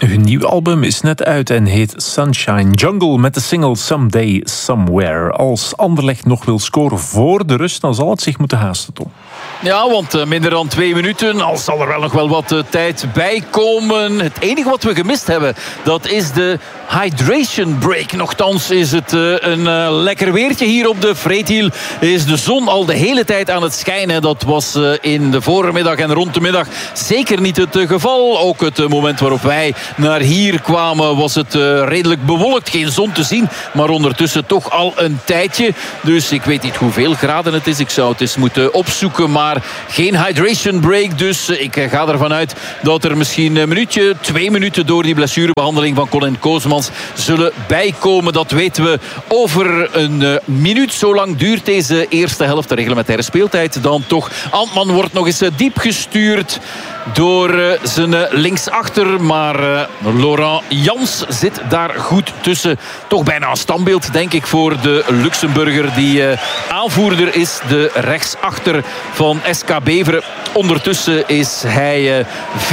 Hun nieuw album is net uit en heet Sunshine Jungle met de single Someday Somewhere. Als Anderlecht nog wil scoren voor de rust, dan zal het zich moeten haasten, Tom. Ja, want minder dan 2 minuten, al zal er wel nog wel wat tijd bij komen. Het enige wat we gemist hebben, dat is de hydration break. Nochtans is het een lekker weertje hier op de Vreethiel. Is de zon al de hele tijd aan het schijnen. Dat was in de voormiddag en rond de middag zeker niet het geval. Ook het moment waarop wij naar hier kwamen was het redelijk bewolkt. Geen zon te zien, maar ondertussen toch al een tijdje. Dus ik weet niet hoeveel graden het is. Ik zou het eens moeten opzoeken, maar geen hydration break. Dus ik ga ervan uit dat er misschien een minuutje, 2 minuten door die blessurebehandeling van Colin Koosmans zullen bijkomen. Dat weten we over een minuut. Zo lang duurt deze eerste helft, de reglementaire speeltijd. Dan toch, Antman wordt nog eens diep gestuurd door zijn linksachter. Maar Laurent Jans zit daar goed tussen. Toch bijna een standbeeld, denk ik, voor de Luxemburger die aanvoerder is. De rechtsachter van SK Beveren. Ondertussen is hij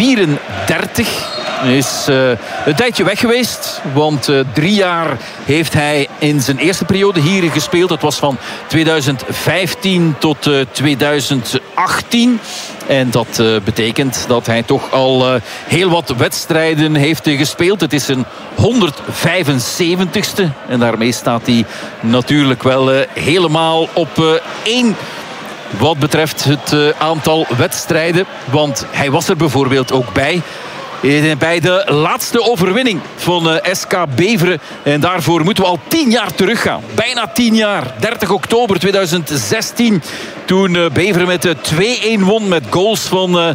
34. Hij is een tijdje weg geweest. Want 3 jaar heeft hij in zijn eerste periode hier gespeeld. Dat was van 2015 tot 2018. En dat betekent dat hij toch al heel wat wedstrijden heeft gespeeld. Het is een 175ste. En daarmee staat hij natuurlijk wel helemaal op 1... wat betreft het aantal wedstrijden. Want hij was er bijvoorbeeld ook bij de laatste overwinning van SK Beveren. En daarvoor moeten we al 10 jaar teruggaan. Bijna 10 jaar. 30 oktober 2016. Toen Beveren met 2-1 won met goals van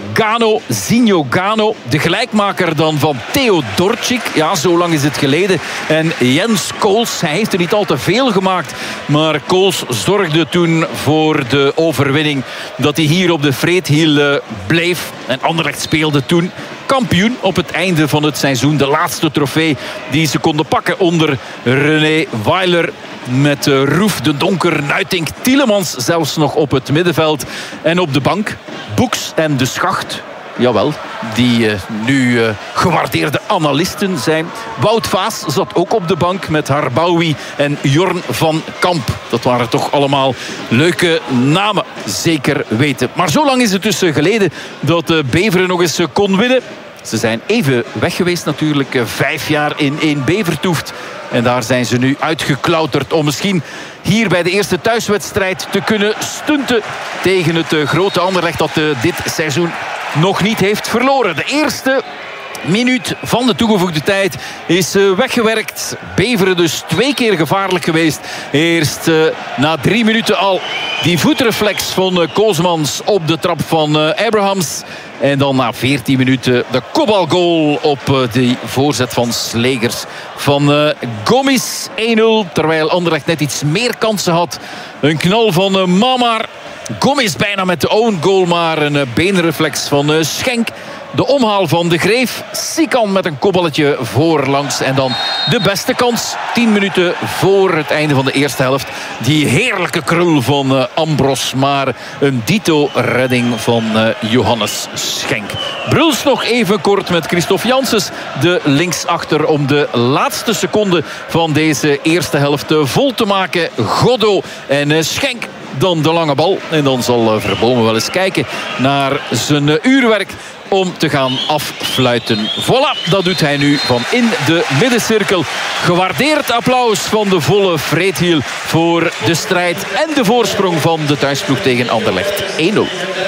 Zinho Gano. De gelijkmaker dan van Theo Dortschik. Ja, zo lang is het geleden. En Jens Kools. Hij heeft er niet al te veel gemaakt. Maar Kools zorgde toen voor de overwinning. Dat hij hier op de Vreethiel bleef. En Anderlecht speelde toen kampioen op het einde van het seizoen. De laatste trofee die ze konden pakken onder René Weiler. Met Roef de Donker, Nuitink, Tielemans zelfs nog op het middenveld. En op de bank Boeks en De Schacht. Jawel, die nu gewaardeerde analisten zijn. Wout Vaas zat ook op de bank met Harbaoui en Jorn van Kamp. Dat waren toch allemaal leuke namen, zeker weten. Maar zo lang is het dus geleden dat Beveren nog eens kon winnen. Ze zijn even weg geweest natuurlijk, 5 jaar in 1 Bevertoeft. En daar zijn ze nu uitgeklauterd om misschien hier bij de eerste thuiswedstrijd te kunnen stunten tegen het grote Anderlecht dat dit seizoen nog niet heeft verloren. De eerste minuut van de toegevoegde tijd is weggewerkt. Beveren dus 2 keer gevaarlijk geweest. Eerst na 3 minuten al die voetreflex van Koosmans op de trap van Abrahams. En dan na 14 minuten de kopbalgoal op die voorzet van Slegers van Gomis. 1-0, terwijl Anderlecht net iets meer kansen had. Een knal van Mamar. Gomis bijna met de own goal, maar een beenreflex van Schenk. De omhaal van De Greef. Sikan met een kopballetje voorlangs. En dan de beste kans. 10 minuten voor het einde van de eerste helft. Die heerlijke krul van Ambros. Maar een dito-redding van Johannes Schenk. Bruls nog even kort met Christophe Janssens. De linksachter om de laatste seconde van deze eerste helft vol te maken. Goddo en Schenk. Dan de lange bal. En dan zal Verbomen wel eens kijken naar zijn uurwerk om te gaan affluiten. Voilà, dat doet hij nu van in de middencirkel. Gewaardeerd applaus van de volle Vreethiel voor de strijd en de voorsprong van de thuisploeg tegen Anderlecht. 1-0.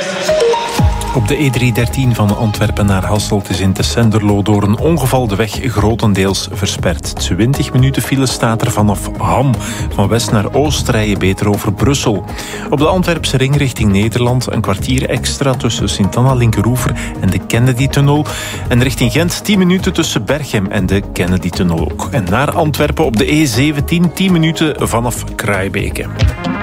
Op de E313 van Antwerpen naar Hasselt is in Tessenderlo door een ongeval de weg grotendeels versperd. 20 minuten file staat er vanaf Ham. Van west naar oost rij je beter over Brussel. Op de Antwerpse ring richting Nederland een kwartier extra tussen Sint-Anna-Linkeroever en de Kennedy-tunnel. En richting Gent 10 minuten tussen Berchem en de Kennedy-tunnel ook. En naar Antwerpen op de E17 10 minuten vanaf Kruijbeke.